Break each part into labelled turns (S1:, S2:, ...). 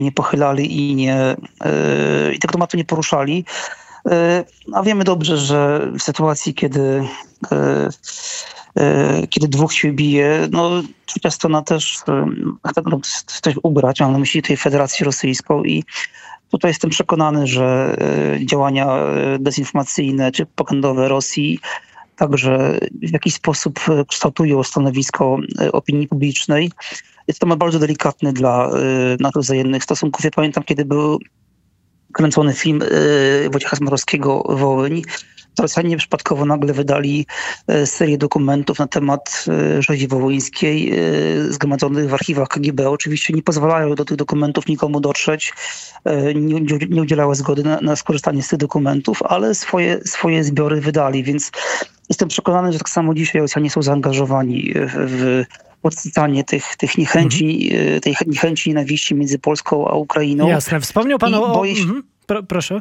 S1: nie pochylali i tego tematu nie poruszali. A wiemy dobrze, że w sytuacji, kiedy dwóch się bije, no trzecia strona też chce coś ugrać, mam na myśli tej Federację Rosyjską i tutaj jestem przekonany, że działania dezinformacyjne czy propagandowe Rosji także w jakiś sposób kształtują stanowisko opinii publicznej. Jest to temat bardzo delikatny dla NATO wzajemnych stosunków. Ja pamiętam, kiedy był kręcony film Wojciecha Zmorowskiego „Wołyń”, to Rosjanie nieprzypadkowo nagle wydali serię dokumentów na temat rzezi wołyńskiej zgromadzonych w archiwach KGB. Oczywiście nie pozwalają do tych dokumentów nikomu dotrzeć, nie udzielały zgody na skorzystanie z tych dokumentów, ale swoje zbiory wydali, więc jestem przekonany, że tak samo dzisiaj Rosjanie są zaangażowani w podsycanie tych niechęci, tej niechęci, nienawiści między Polską a Ukrainą.
S2: Jasne. Wspomniał pan o... Proszę.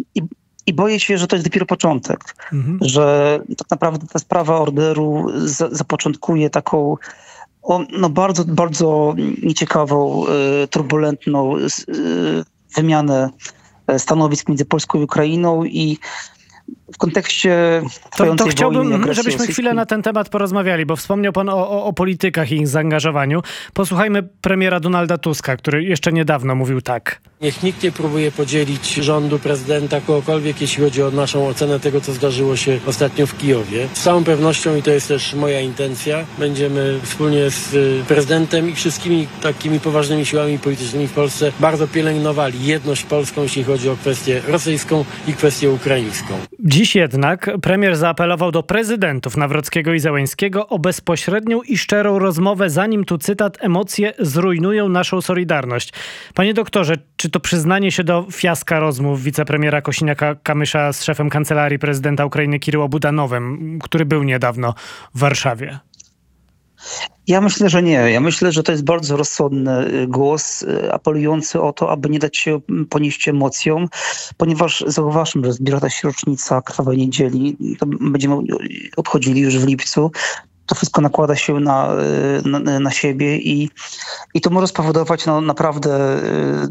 S1: I boję się, że to jest dopiero początek, że tak naprawdę ta sprawa orderu zapoczątkuje taką bardzo, bardzo nieciekawą, turbulentną wymianę stanowisk między Polską i Ukrainą i w kontekście
S2: to chciałbym,
S1: wojny,
S2: żebyśmy chwilę na ten temat porozmawiali, bo wspomniał pan o politykach i ich zaangażowaniu. Posłuchajmy premiera Donalda Tuska, który jeszcze niedawno mówił tak.
S3: Niech nikt nie próbuje podzielić rządu, prezydenta, kogokolwiek, jeśli chodzi o naszą ocenę tego, co zdarzyło się ostatnio w Kijowie. Z całą pewnością, i to jest też moja intencja, będziemy wspólnie z prezydentem i wszystkimi takimi poważnymi siłami politycznymi w Polsce bardzo pielęgnowali jedność polską, jeśli chodzi o kwestię rosyjską i kwestię ukraińską.
S2: Dziś jednak premier zaapelował do prezydentów Nawrockiego i Zełenskiego o bezpośrednią i szczerą rozmowę, zanim, tu cytat, emocje zrujnują naszą solidarność. Panie doktorze, czy to przyznanie się do fiaska rozmów wicepremiera Kosiniaka-Kamysza z szefem Kancelarii Prezydenta Ukrainy Kiryło Budanowem, który był niedawno w Warszawie?
S1: Ja myślę, że nie. Ja myślę, że to jest bardzo rozsądny głos apelujący o to, aby nie dać się ponieść emocjom, ponieważ zauważmy, że zbliża się rocznica Krwawej Niedzieli. To będziemy obchodzili już w lipcu. To wszystko nakłada się na siebie i to może spowodować naprawdę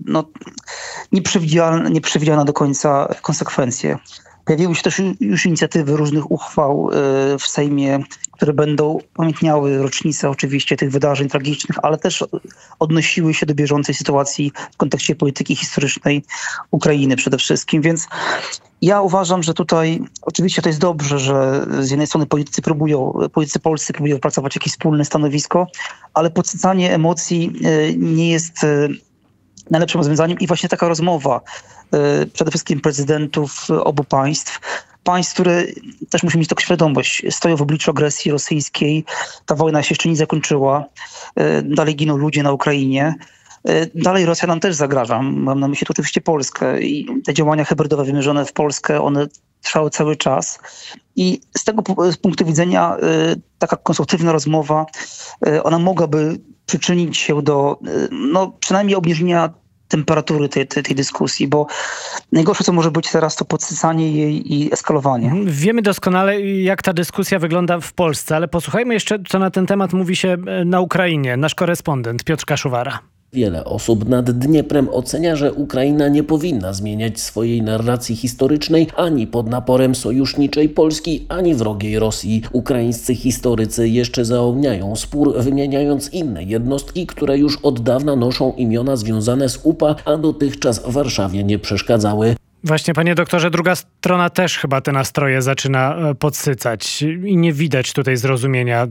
S1: nieprzewidziane do końca konsekwencje. Pojawiły się też już inicjatywy różnych uchwał w Sejmie, które będą upamiętniały rocznicę oczywiście tych wydarzeń tragicznych, ale też odnosiły się do bieżącej sytuacji w kontekście polityki historycznej Ukrainy przede wszystkim. Więc ja uważam, że tutaj oczywiście to jest dobrze, że z jednej strony politycy polscy próbują wypracować jakieś wspólne stanowisko, ale podsycanie emocji nie jest najlepszym rozwiązaniem i właśnie taka rozmowa przede wszystkim prezydentów obu państw, które też muszą mieć taką świadomość, stoją w obliczu agresji rosyjskiej, ta wojna się jeszcze nie zakończyła, dalej giną ludzie na Ukrainie, dalej Rosja nam też zagraża, mam na myśli to oczywiście Polskę i te działania hybrydowe wymierzone w Polskę, one trwały cały czas i z tego punktu widzenia taka konstruktywna rozmowa, ona mogłaby przyczynić się do przynajmniej obniżenia temperatury tej dyskusji, bo najgorsze, co może być teraz, to podsycanie jej i eskalowanie.
S2: Wiemy doskonale, jak ta dyskusja wygląda w Polsce, ale posłuchajmy jeszcze, co na ten temat mówi się na Ukrainie. Nasz korespondent Piotr Kaszuwara.
S4: Wiele osób nad Dnieprem ocenia, że Ukraina nie powinna zmieniać swojej narracji historycznej ani pod naporem sojuszniczej Polski, ani wrogiej Rosji. Ukraińscy historycy jeszcze zaogniają spór, wymieniając inne jednostki, które już od dawna noszą imiona związane z UPA, a dotychczas Warszawie nie przeszkadzały.
S2: Właśnie, panie doktorze, druga strona też chyba te nastroje zaczyna podsycać i nie widać tutaj zrozumienia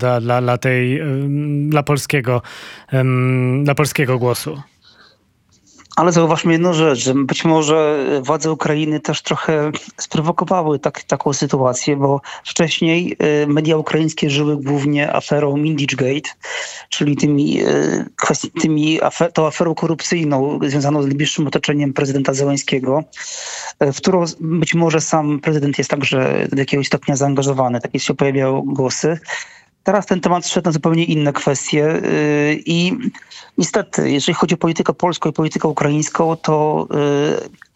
S2: dla polskiego głosu.
S1: Ale zauważmy jedną rzecz, że być może władze Ukrainy też trochę sprowokowały taką sytuację, bo wcześniej media ukraińskie żyły głównie aferą Mindichgate, czyli tą aferą korupcyjną związaną z najbliższym otoczeniem prezydenta Zełenskiego, w którą być może sam prezydent jest także do jakiegoś stopnia zaangażowany. Takie się pojawiały głosy. Teraz ten temat szedł na zupełnie inne kwestie i niestety, jeżeli chodzi o politykę polską i politykę ukraińską, to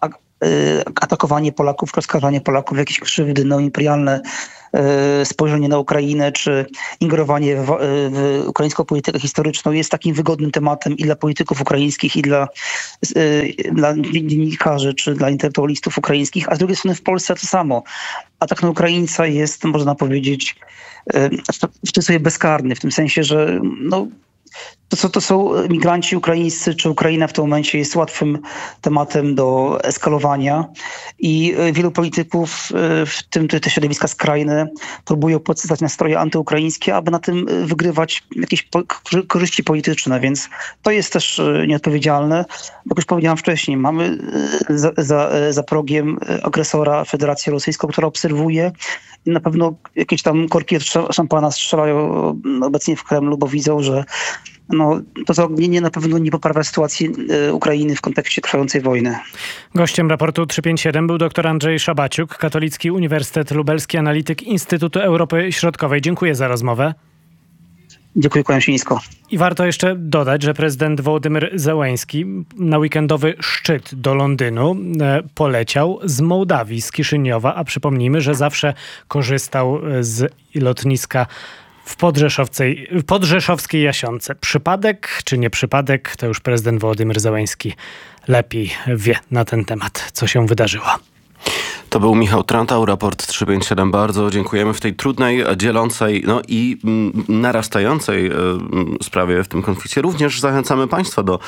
S1: atakowanie Polaków, rozkażanie Polaków, jakieś krzywdy, neoimperialne spojrzenie na Ukrainę, czy ingerowanie w ukraińską politykę historyczną jest takim wygodnym tematem i dla polityków ukraińskich, i dla dziennikarzy, czy dla intelektualistów ukraińskich, a z drugiej strony w Polsce to samo. Atak na Ukraińca jest, można powiedzieć, w tym sobie bezkarny, w tym sensie, że to są migranci ukraińscy, czy Ukraina w tym momencie jest łatwym tematem do eskalowania i wielu polityków, w tym te środowiska skrajne, próbują podsycać nastroje antyukraińskie, aby na tym wygrywać jakieś korzyści polityczne, więc to jest też nieodpowiedzialne. Jak już powiedziałem wcześniej, mamy za progiem agresora Federację Rosyjską, która obserwuje i na pewno jakieś tam korki od szampana strzelają obecnie w Kremlu, bo widzą, że to zaognienie na pewno nie poprawia sytuacji Ukrainy w kontekście trwającej wojny.
S2: Gościem raportu 357 był dr Andrzej Szabaciuk, Katolicki Uniwersytet Lubelski, analityk Instytutu Europy Środkowej. Dziękuję za rozmowę.
S1: Dziękuję, kłaniam się nisko.
S2: I warto jeszcze dodać, że prezydent Wołodymyr Zełenski na weekendowy szczyt do Londynu poleciał z Mołdawii, z Kiszyniowa, a przypomnijmy, że zawsze korzystał z lotniska w podrzeszowskiej Jasionce. Przypadek czy nie przypadek, to już prezydent Wołodymyr Zełenski lepiej wie na ten temat, co się wydarzyło.
S5: To był Michał Trantał, raport 357. Bardzo dziękujemy w tej trudnej, dzielącej i narastającej sprawie w tym konflikcie. Również zachęcamy Państwa do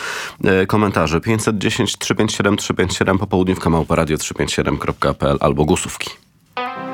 S5: komentarzy. 510 357 357 popołudniówka @radio357.pl albo głosówki.